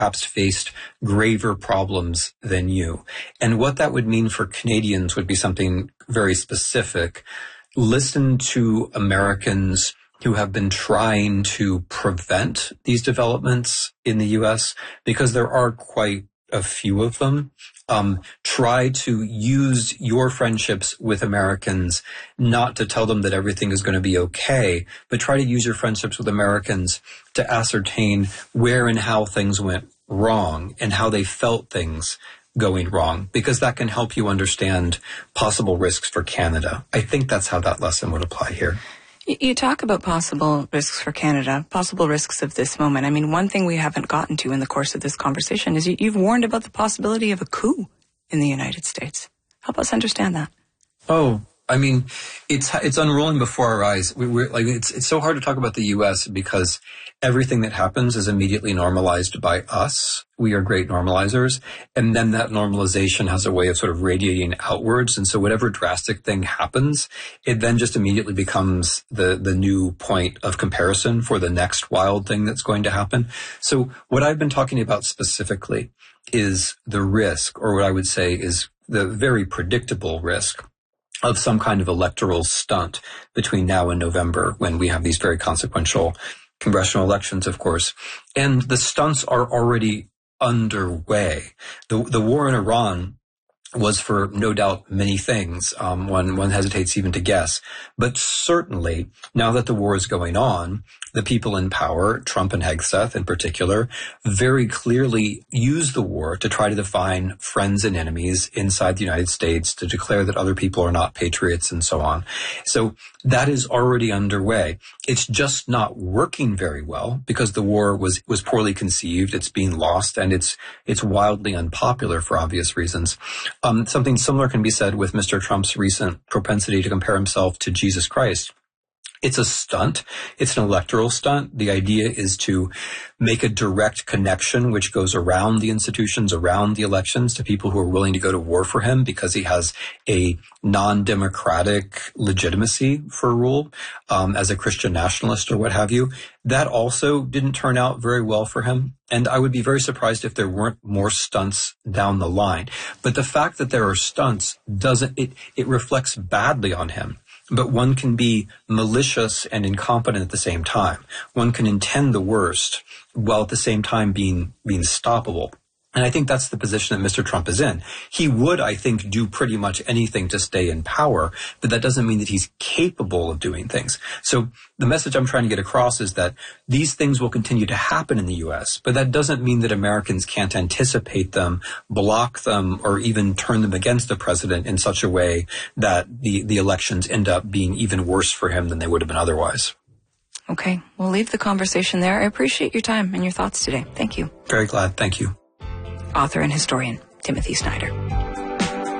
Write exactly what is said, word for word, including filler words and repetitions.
perhaps faced graver problems than you. And what that would mean for Canadians would be something very specific. Listen to Americans who have been trying to prevent these developments in the U S, because there are quite a few of them. Um, try to use your friendships with Americans, not to tell them that everything is going to be okay, but try to use your friendships with Americans to ascertain where and how things went wrong and how they felt things going wrong, because that can help you understand possible risks for Canada. I think that's how that lesson would apply here. You talk about possible risks for Canada, possible risks of this moment. I mean, one thing we haven't gotten to in the course of this conversation is you, you've warned about the possibility of a coup in the United States. Help us understand that. Oh, I mean, it's it's unrolling before our eyes. We, we're like it's it's so hard to talk about the U S because everything that happens is immediately normalized by us. We are great normalizers, and then that normalization has a way of sort of radiating outwards. And so, whatever drastic thing happens, it then just immediately becomes the the new point of comparison for the next wild thing that's going to happen. So, what I've been talking about specifically is the risk, or what I would say is the very predictable risk of some kind of electoral stunt between now and November, when we have these very consequential congressional elections, of course. And the stunts are already underway. The, the war in Iran was for no doubt many things. Um, one, one hesitates even to guess. But certainly, now that the war is going on, the people in power, Trump and Hegseth in particular, very clearly use the war to try to define friends and enemies inside the United States, to declare that other people are not patriots and so on. So that is already underway. It's just not working very well because the war was, was poorly conceived. It's being lost, and it's, it's wildly unpopular for obvious reasons. Um, something similar can be said with Mister Trump's recent propensity to compare himself to Jesus Christ. It's a stunt. It's an electoral stunt. The idea is to make a direct connection which goes around the institutions, around the elections, to people who are willing to go to war for him because he has a non-democratic legitimacy for rule, um, as a Christian nationalist or what have you. That also didn't turn out very well for him. And I would be very surprised if there weren't more stunts down the line. But the fact that there are stunts doesn't, it, it reflects badly on him. But one can be malicious and incompetent at the same time. One can intend the worst while at the same time being being stoppable. And I think that's the position that Mister Trump is in. He would, I think, do pretty much anything to stay in power, but that doesn't mean that he's capable of doing things. So the message I'm trying to get across is that these things will continue to happen in the U S, but that doesn't mean that Americans can't anticipate them, block them, or even turn them against the president in such a way that the, the elections end up being even worse for him than they would have been otherwise. Okay, we'll leave the conversation there. I appreciate your time and your thoughts today. Thank you. Very glad. Thank you. Author and historian Timothy Snyder.